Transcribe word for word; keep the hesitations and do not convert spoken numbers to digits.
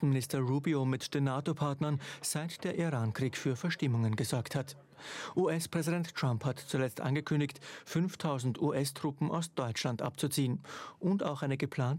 Außenminister Rubio mit den NATO-Partnern, seit der Iran-Krieg für Verstimmungen gesorgt hat. U S-Präsident Trump hat zuletzt angekündigt, fünftausend U S-Truppen aus Deutschland abzuziehen und auch eine geplante